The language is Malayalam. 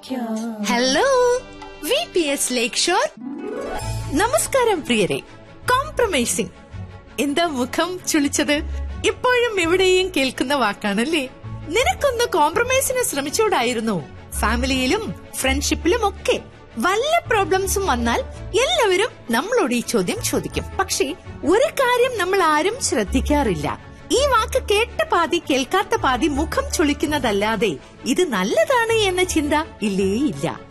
ഹലോ VPS ലേക്ക് ഷോർ. നമസ്കാരം പ്രിയരെ. കോംപ്രമൈസിംഗ് എന്താ മുഖം ചുളിച്ചത്? ഇപ്പോഴും എവിടെയും കേൾക്കുന്ന വാക്കാണല്ലേ? നിനക്കൊന്ന് കോംപ്രമൈസിന് ശ്രമിച്ചൂടായിരുന്നു? ഫാമിലിയിലും ഫ്രണ്ട്ഷിപ്പിലും ഒക്കെ വല്ല പ്രോബ്ലംസും വന്നാൽ എല്ലാവരും നമ്മളോട് ഈ ചോദ്യം ചോദിക്കും. പക്ഷേ ഒരു കാര്യം നമ്മൾ ആരും ശ്രദ്ധിക്കാറില്ല. ഈ വാക്ക് കേട്ട പാതി കേൾക്കാത്ത പാതി മുഖം ചുളിക്കുന്നതല്ലാതെ ഇത് നല്ലതാണ് എന്ന ചിന്ത ഇല്ലേ ഇല്ല.